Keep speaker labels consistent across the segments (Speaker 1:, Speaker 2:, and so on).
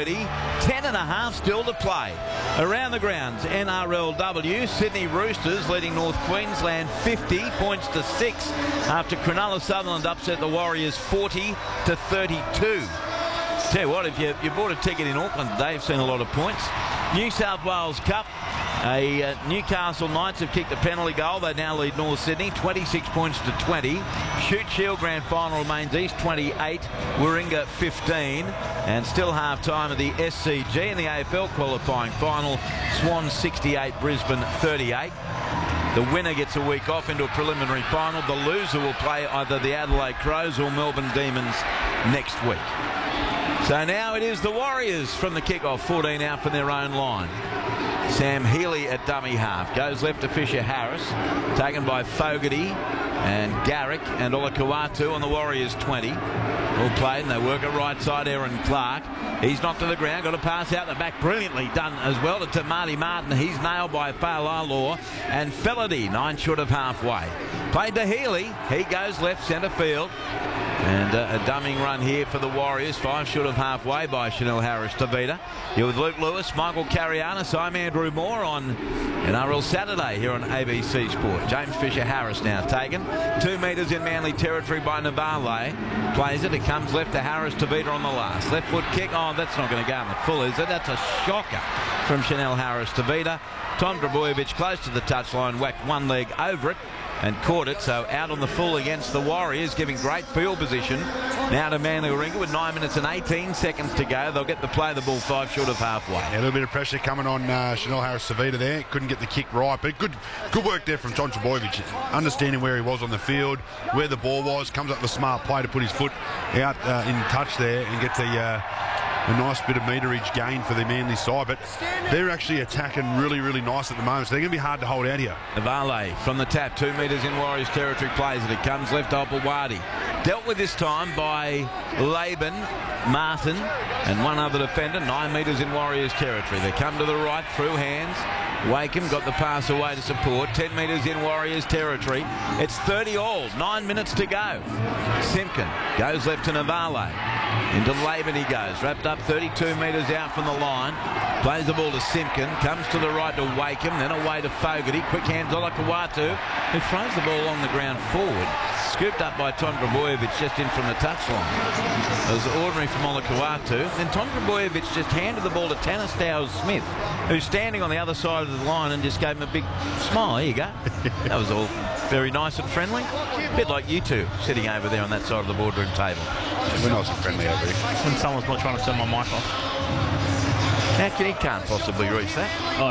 Speaker 1: 30, 10.5 still to play. Around the grounds, NRLW, Sydney Roosters leading North Queensland 50 points to 6 after Cronulla Sutherland upset the Warriors 40 to 32. Tell you what, if you bought a ticket in Auckland today, you've seen a lot of points. New South Wales Cup. Newcastle Knights have kicked a penalty goal. They now lead North Sydney 26 points to 20. Shute Shield Grand Final remains East 28, Warringah 15, and still half time of the SCG in the AFL qualifying final. Swans 68, Brisbane 38. The winner gets a week off into a preliminary final. The loser will play either the Adelaide Crows or Melbourne Demons next week. So now it is the Warriors from the kickoff, 14 out from their own line. Sam Healy at dummy half. Goes left to Fisher Harris. Taken by Fogarty and Garrick and Olakau'atu on the Warriors 20. All played and they work at right side. Aaron Clark. He's knocked to the ground. Got a pass out the back. Brilliantly done as well to Marty Martin. He's nailed by Fa'alaloa. And Felady, 9 short of halfway. Played to Healy. He goes left centre field. And a dumming run here for the Warriors. 5 short of halfway by Chanel Harris-Tavita. You're with Luke Lewis, Michael Carianis. I'm Andrew Moore on NRL Saturday here on ABC Sport. James Fisher-Harris now taken. 2 metres in Manly territory by Navale. Plays it. It comes left to Harris-Tavita on the last. Left foot kick. Oh, that's not going to go in the full, is it? That's a shocker from Chanel Harris-Tavita. Tom Trbojevic close to the touchline. Whacked one leg over it and caught it, so out on the full against the Warriors, giving great field position. Now to Manly Warringah with 9 minutes and 18 seconds to go. They'll get the play the ball 5 short of halfway.
Speaker 2: Yeah, a little bit of pressure coming on Chanel Harris-Tavita there. Couldn't get the kick right, but good work there from Tom Trbojevic. Understanding where he was on the field, where the ball was, comes up with a smart play to put his foot out in touch there and gets a nice bit of meterage gain for the Manly side, but they're actually attacking really, really nice at the moment, so they're going to be hard to hold out here.
Speaker 1: Navale from the tap, 2 metres in Warriors territory, plays it. It comes left to Opalwadi. Dealt with this time by Laban, Martin, and one other defender, 9 metres in Warriors territory. They come to the right, through hands. Wakeham got the pass away to support. 10 metres in Warriors territory. It's 30 all, 9 minutes to go. Simpkin goes left to Navale. Into Laban he goes, wrapped up 32 metres out from the line. Plays the ball to Simpkin, comes to the right to Wakeham, then away to Fogarty. Quick hands Olakau'atu, who throws the ball along the ground forward. Scooped up by Tom Trbojevic just in from the touchline. It was ordinary from Olakau'atu. Then Tom Trbojevic just handed the ball to Tanistowers Smith, who's standing on the other side of the line, and just gave him a big smile. Here you go. That was all very nice and friendly. A bit like you two sitting over there on that side of the boardroom table.
Speaker 2: We're nice and friendly over here.
Speaker 3: When someone's not trying to turn my mic off.
Speaker 1: How can he can't possibly reach that?
Speaker 3: Oh,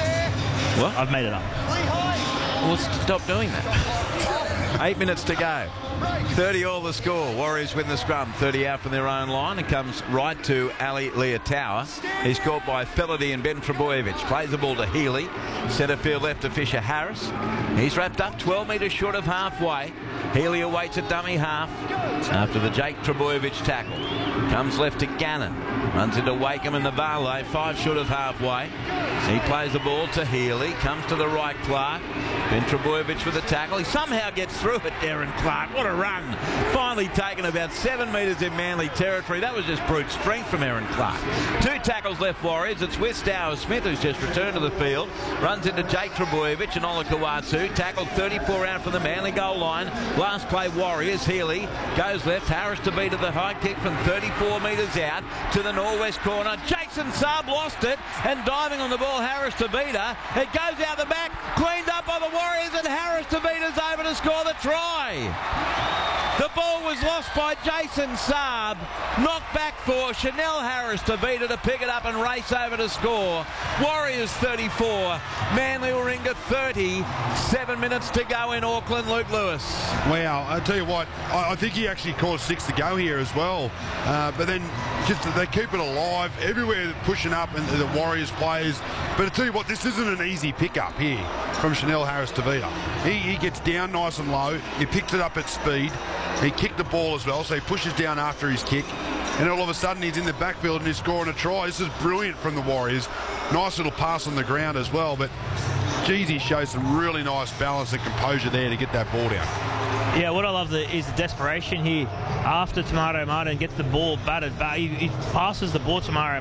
Speaker 1: What?
Speaker 3: I've made it up.
Speaker 1: Well, stop doing that. 8 minutes to go. 30 all the score. Warriors win the scrum. 30 out from their own line. It comes right to Ali Leotawa. He's caught by Felady and Ben Trbojevic. Plays the ball to Healy. Centre field left to Fisher Harris. He's wrapped up 12 metres short of halfway. Healy awaits a dummy half after the Jake Trbojevic tackle. Comes left to Gannon. Runs into Wakeham and the Valet. 5 short of halfway. He plays the ball to Healy. Comes to the right, Clark. Ben Trbojevic with the tackle. He somehow gets through it, Darren Clark. What a run. Finally taken about 7 metres in Manly territory. That was just brute strength from Aaron Clark. 2 tackles left Warriors. It's Westhour Smith who's just returned to the field. Runs into Jake Trbojevic and Olakau'atu. Tackled 34 out from the Manly goal line. Last play Warriors. Healy goes left. Harris-Tavita the high kick from 34 metres out to the northwest corner. Jason Saab lost it and diving on the ball Harris-Tavita. It goes out the back. Cleaned up by the Warriors and Harris-Tavita's over to score the try. The ball was lost by Jason Saab. Knocked back for Chanel Harris-Tavita to pick it up and race over to score. Warriors 34, Manly Warringah 30. 7 minutes to go in Auckland. Luke Lewis.
Speaker 2: Wow, I tell you what, I think he actually caused 6 to go here as well. But then just they keep it alive everywhere, pushing up, and the Warriors players. But I tell you what, this isn't an easy pickup here from Chanel Harris-Tavita. He gets down nice and low. He picks it up at speed. He kicked the ball as well, so he pushes down after his kick. And all of a sudden he's in the backfield and he's scoring a try. This is brilliant from the Warriors. Nice little pass on the ground as well. But, geez, he shows some really nice balance and composure there to get that ball down.
Speaker 3: Yeah, what I love is the desperation here. After Tomato Martin gets the ball batted back, he passes the ball to Mario